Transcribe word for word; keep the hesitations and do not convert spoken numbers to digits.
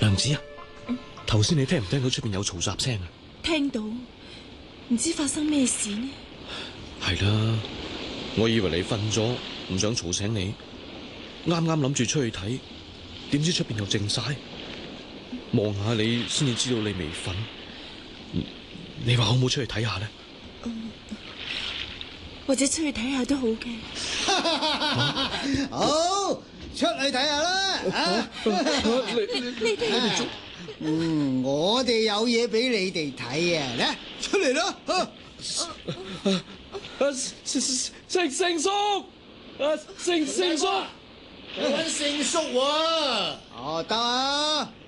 娘子啊，頭先你聽唔聽到出邊有嘈雜聲啊？ 聽到，唔知發生咩事呢？ 係啦，我以為你瞓咗，唔想嘈醒你，啱啱諗住出去睇，點知出邊又靜晒，望下你先至知道你未瞓。你話好唔好出去睇下呢？ 嗯，或者出去睇下都好嘅。 好，出去睇下啦！啊， 你你哋做？ 嗯，我哋有嘢俾你哋睇啊！嚟，出嚟啦！啊， 成成叔，啊成成叔， 揾成叔喎！ 哦，得啊！